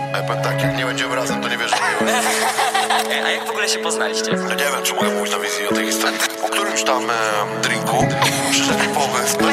Powiem tak, jak nie będziemy razem, to nie wiesz, że miłe. A jak w ogóle się poznaliście? Ja nie wiem, czy mogę mówić na wizji o tej historii. Po którymś tam drinku przyszedł mi pomysł,